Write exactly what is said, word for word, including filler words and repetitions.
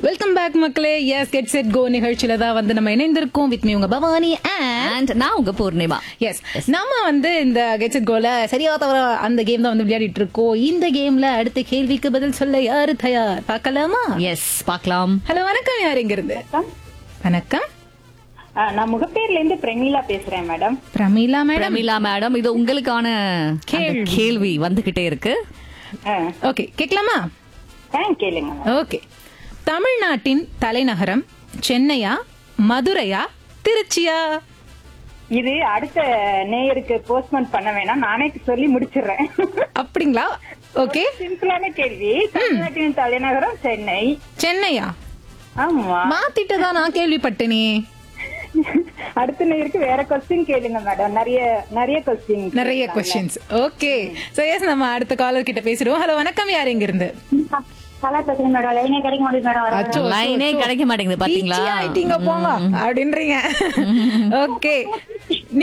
Welcome back மக்களே. S get set go நிகழ்ச்சியில தான் வந்து நம்ம இணைந்திருக்கோம். வித் மீ உங்க பவானி அண்ட் நான் உங்க பூர்ணிமா. எஸ் நம்ம வந்து இந்த கெட் செட் கோல சரியா தவிர அந்த கேம் தான் வந்து விளையாடிட்டு இருக்கோம். இந்த கேம்ல அடுத்த கேள்விக்கு பதில் சொல்ல யாரு தயார் பார்க்கலாமா? எஸ் பார்க்கலாம். ஹலோ வணக்கம், யார் எங்க இருந்து? வணக்கம், நான் முகப்பேர்ல இருந்து பிரமீளா பேசுறேன் madam. Pramila madam. Pramila madam, இது உங்களுக்கான கேள்வி. கேள்வி வந்துகிட்டே இருக்கு. ஓகே, கேட்கலாமா? கேளுங்க. ஓகே, தமிழ்நாட்டின் தலைநகரம் சென்னையா, மதுரையா, திருச்சியா? இது அடுத்த நேயருக்கு போஸ்ட்மெண்ட் பண்ண வேணாம், நானே சொல்லி முடிச்சிடுறேன். அப்படிங்களா? ஓகே, சிம்பிளான கேள்வி. தமிழ்நாட்டின் தலைநகரம் சென்னை. சென்னையா? ஆமா, மாத்திட்டதா நான் கேள்விப்பட்டேனே. அடுத்த நேயருக்கு வேற கொஸ்டின் கேளுங்க மேடம். நிறைய நிறைய கொஸ்டின் நிறைய கொஸ்டின்ஸ். ஓகே, சோ எஸ் நம்ம அடுத்த காலர் கிட்ட பேசிடுவோம். ஹலோ வணக்கம், யார் எங்க இருந்து? நல்லா பேசுறேன் மேடம். லைனே கிடைக்க மாட்டேங்குது மேடம். அச்சோ, லைனே கிடைக்க மாட்டேங்குது பாத்தீங்களா? ஈச்சி ஆயிட்டீங்க போங்க அப்படின்றீங்க. ஓகே,